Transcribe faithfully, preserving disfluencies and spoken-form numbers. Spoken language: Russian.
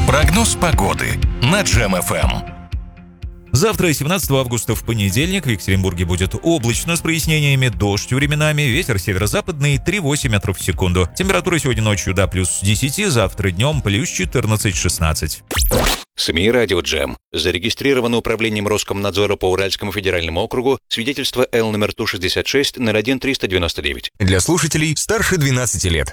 Прогноз погоды на Джем эф эм. Завтра, семнадцатого августа, в понедельник, в Екатеринбурге будет облачно с прояснениями, дождь временами, ветер северо-западный три-восемь метров в секунду. Температура сегодня ночью до плюс десять, завтра днем плюс четырнадцать-шестнадцать. СМИ «Радио Джем». Зарегистрировано управлением Роскомнадзора по Уральскому федеральному округу свидетельство Л номер Ту шестьдесят шесть ноль один триста девяносто девять. Для слушателей старше двенадцати лет.